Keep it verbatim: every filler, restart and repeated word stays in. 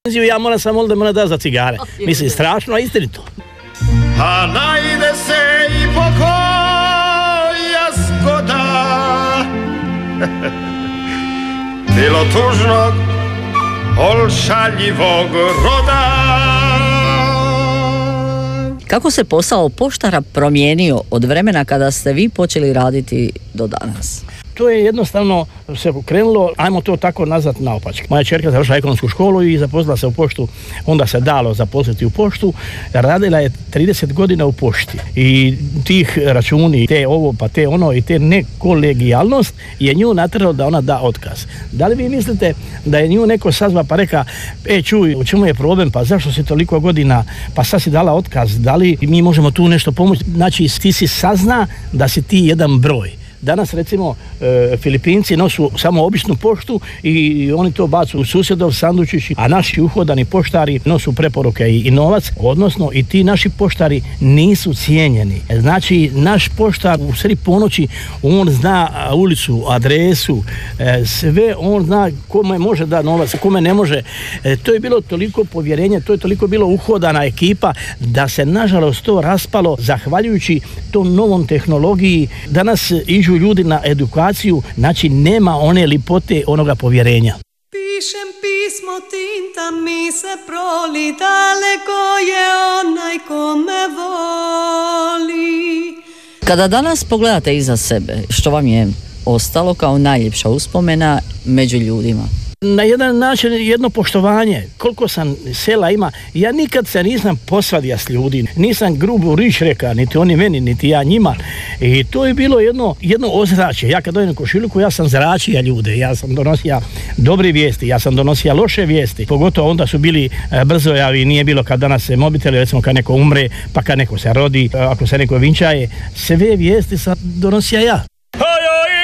Ja moram samo moliti da me da za cigare. Mislim, strašno, a istinito. A najde se i pokoja zgoda bilo tužnog, olšaljivog roda. Kako se posao poštara promijenio od vremena kada ste vi počeli raditi do danas? To je jednostavno se krenulo, ajmo to tako nazvat naopačke. Moja ćerka završila ekonomsku školu i zaposlila se u poštu, onda se dalo zaposliti u poštu. Radila je trideset godina u pošti i tih računi, te ovo pa te ono i te nekolegijalnost je nju natjeralo da ona da otkaz. Da li vi mislite da je nju neko sazva pa reka, e čuj, u čemu je problem, pa zašto si toliko godina, pa sad si dala otkaz, da li mi možemo tu nešto pomoći? Znači ti si sazna da si ti jedan broj. Danas recimo e, Filipinci nosu samo običnu poštu i oni to bacu u susjedov sandučić, a naši uhodani poštari nosu preporuke i, i novac, odnosno i ti naši poštari nisu cijenjeni. Znači naš poštar u sred ponoći on zna ulicu, adresu, e, sve on zna kome može da novac, kome ne može. E, to je bilo toliko povjerenje, to je toliko bilo uhodana ekipa da se nažalost to raspalo zahvaljujući tom novom tehnologiji. Danas iđu ljudi na edukaciju, znači nema one lipote onoga povjerenja. Pišem pismo, tinta mi se proli, daleko je onaj ko me voli. Kada danas pogledate iza sebe, što vam je ostalo kao najljepša uspomena među ljudima? Na jedan način jedno poštovanje. Koliko sam sela ima, ja nikad se nisam posvadio s ljudi, nisam grubu rič reka, niti oni meni, niti ja njima. I to je bilo jedno, jedno ozračje. Ja kad dojem na Košiluku, ja sam zračija ljude, ja sam donosio dobre vijesti, ja sam donosio loše vijesti. Pogotovo onda su bili brzojavi, nije bilo kad danas se mobiteli, recimo kad neko umre, pa kad neko se rodi, ako se neko vinčaje, sve vijesti sam donosio ja.